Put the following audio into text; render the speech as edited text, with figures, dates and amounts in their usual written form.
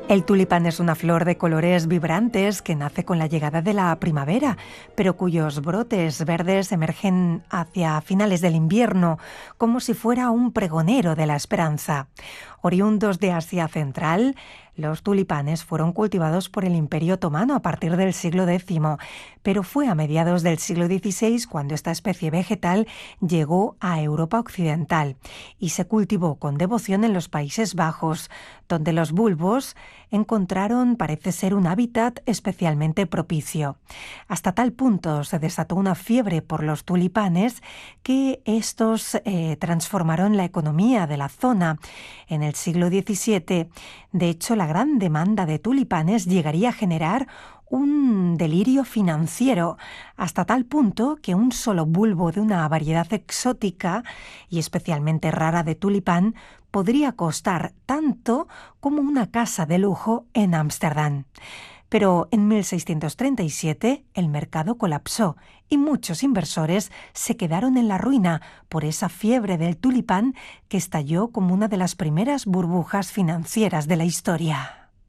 El tulipán es una flor de colores vibrantes que nace con la llegada de la primavera, pero cuyos brotes verdes emergen hacia finales del invierno, como si fuera un pregonero de la esperanza. Oriundos de Asia Central, los tulipanes fueron cultivados por el Imperio Otomano a partir del siglo X, pero fue a mediados del siglo XVI cuando esta especie vegetal llegó a Europa occidental y se cultivó con devoción en los Países Bajos, donde los bulbos encontraron, parece ser, un hábitat especialmente propicio. Hasta tal punto se desató una fiebre por los tulipanes que estos transformaron la economía de la zona. En el siglo XVII, de hecho, la gran demanda de tulipanes llegaría a generar un delirio financiero, hasta tal punto que un solo bulbo de una variedad exótica y especialmente rara de tulipán podría costar tanto como una casa de lujo en Ámsterdam. Pero en 1637 el mercado colapsó y muchos inversores se quedaron en la ruina por esa fiebre del tulipán que estalló como una de las primeras burbujas financieras de la historia.